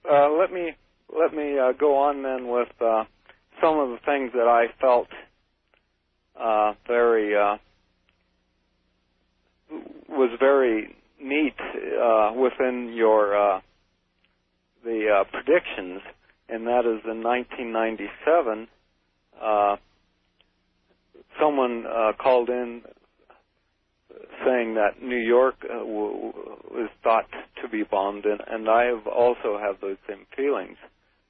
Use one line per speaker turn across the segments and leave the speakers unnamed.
let me go on then with some of the things that I felt was very neat within your the predictions, and that is in 1997. Someone called in saying that New York was thought to be bombed, and I have also have those same feelings.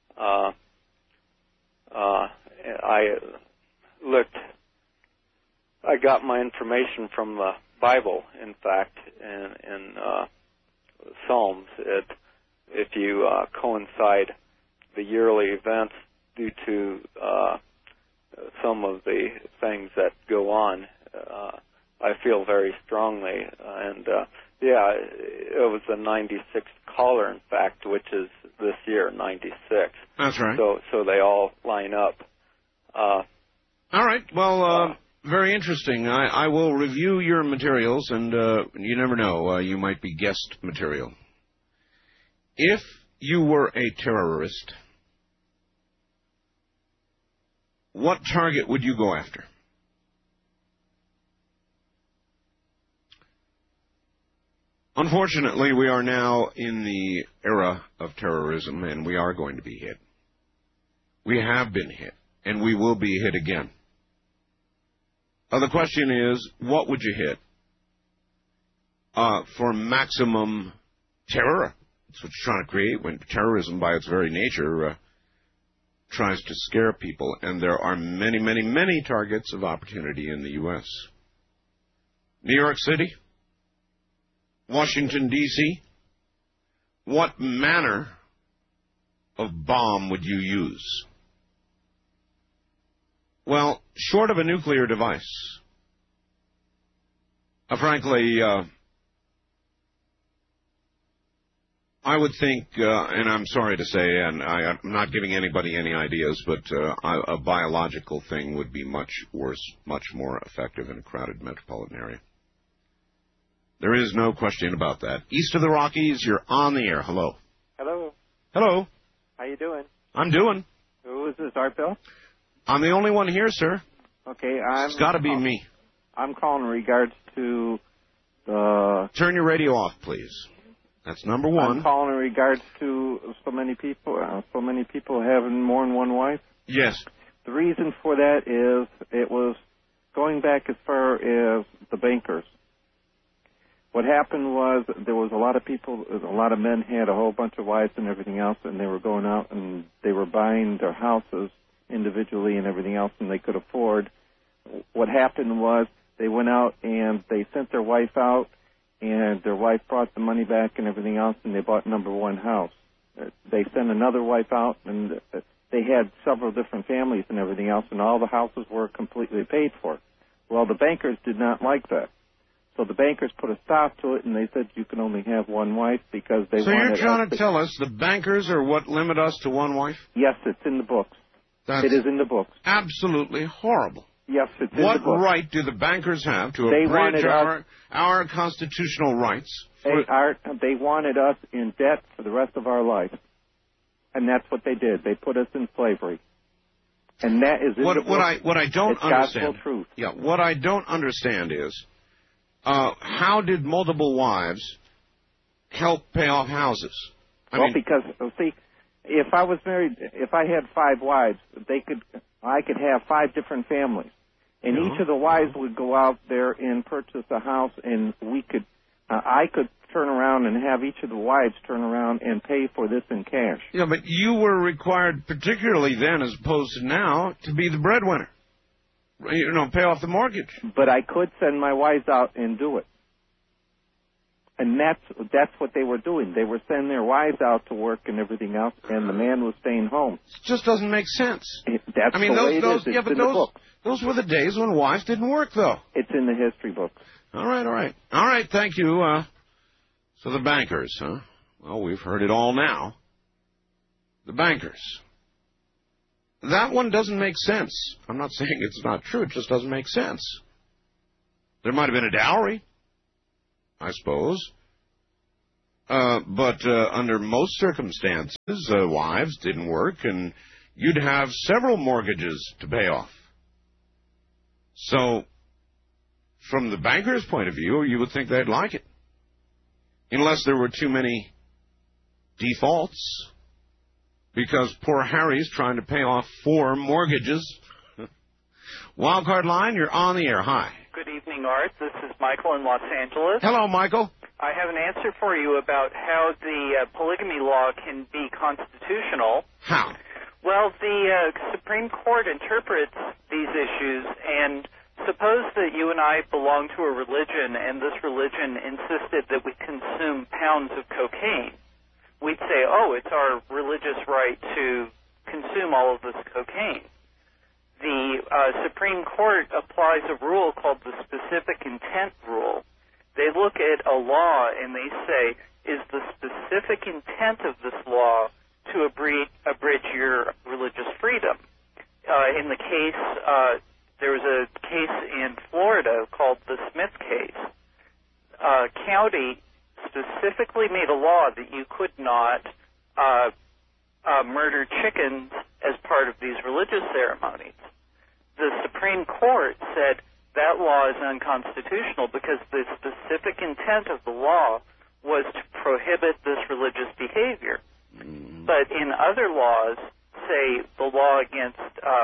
I got my information from the Bible, in fact, in Psalms. If you coincide the yearly events due to some of the things that go on, I feel very strongly. It was the 96th caller, in fact, which is this year, 96.
That's right.
So they all line up.
All right. Well, very interesting. I will review your materials, and you never know. You might be guest material. If you were a terrorist, what target would you go after? Unfortunately, we are now in the era of terrorism, and we are going to be hit. We have been hit, and we will be hit again. The question is, what would you hit for maximum terror? That's what you're trying to create when terrorism, by its very nature, tries to scare people. And there are many, many, many targets of opportunity in the U.S. New York City, Washington, D.C., what manner of bomb would you use? Well, short of a nuclear device, frankly, I would think, and I'm sorry to say, and I'm not giving anybody any ideas, but a biological thing would be much worse, much more effective in a crowded metropolitan area. There is no question about that. East of the Rockies, you're on the air. Hello.
Hello.
Hello.
How you doing?
I'm doing.
Who is this, Art Bill?
I'm the only one here, sir.
Okay,
It's got to be me.
I'm calling in regards to the...
Turn your radio off, please. That's number one.
I'm calling in regards to so many people having more than one wife.
Yes.
The reason for that is it was going back as far as the bankers. What happened was there was a lot of men had a whole bunch of wives and everything else, and they were going out and they were buying their houses individually and everything else, and they could afford. What happened was they went out and they sent their wife out, and their wife brought the money back and everything else, and they bought number one house. They sent another wife out, and they had several different families and everything else, and all the houses were completely paid for. Well, the bankers did not like that. So the bankers put a stop to it, and they said you can only have one wife because they wanted...
So you're trying to tell us the bankers are what limit us to one wife?
Yes, it's in the books. It is in the books.
Absolutely horrible.
Yes, it's in the books.
What right do the bankers have to abridge our constitutional rights?
They wanted us in debt for the rest of our life. And that's what they did. They put us in slavery. And that is
what I don't
it's
understand.
Gospel truth.
Yeah, what I don't understand is how did multiple wives help pay off houses?
Because see, if I was married, if I had 5 wives, I could have 5 different families, and each of the wives would go out there and purchase a house, and I could turn around and have each of the wives turn around and pay for this in cash.
Yeah, but you were required, particularly then as opposed to now, to be the breadwinner. Pay off the mortgage.
But I could send my wives out and do it. And that's what they were doing. They were sending their wives out to work and everything else, and the man was staying home.
It just doesn't make sense.
That's the way it is. It's in the books.
Those were the days when wives didn't work, though.
It's in the history books.
All right, thank you. So the bankers, huh? Well, we've heard it all now. The bankers. That one doesn't make sense. I'm not saying it's not true. It just doesn't make sense. There might have been a dowry, I suppose. But under most circumstances, wives didn't work, and you'd have several mortgages to pay off. So, from the banker's point of view, you would think they'd like it. Unless there were too many defaults, because poor Harry's trying to pay off 4 mortgages. Wildcard line, you're on the air. Hi.
Good evening, Art. This is Michael in Los Angeles.
Hello, Michael.
I have an answer for you about how the polygamy law can be constitutional.
How?
Well, the Supreme Court interprets these issues, and suppose that you and I belong to a religion, and this religion insisted that we consume pounds of cocaine. We'd say, oh, it's our religious right to consume all of this cocaine. The Supreme Court applies a rule called the specific intent rule. They look at a law and they say, is the specific intent of this law to abridge your religious freedom? In the case, there was a case in Florida called the Smith case. County specifically made a law that you could not murder chickens as part of these religious ceremonies. The Supreme Court said that law is unconstitutional because the specific intent of the law was to prohibit this religious behavior. But in other laws, say the law against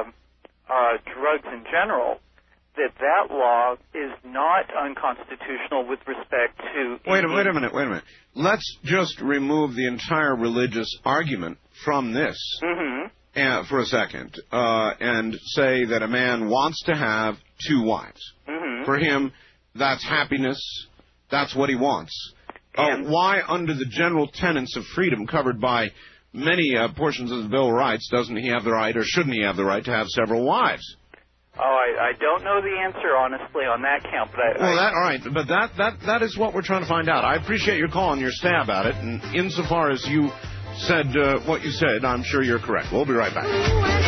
drugs in general, that law is not unconstitutional with respect to...
Wait a minute. Let's just remove the entire religious argument from this for a second and say that a man wants to have 2 wives. For him, that's happiness. That's what he wants. Why, under the general tenets of freedom covered by many portions of the Bill of Rights, doesn't he have the right, or shouldn't he have the right, to have several wives?
Oh, I don't know the answer, honestly, on that count. But
all right, but that is what we're trying to find out. I appreciate your call and your stab at it, and insofar as you said what you said, I'm sure you're correct. We'll be right back.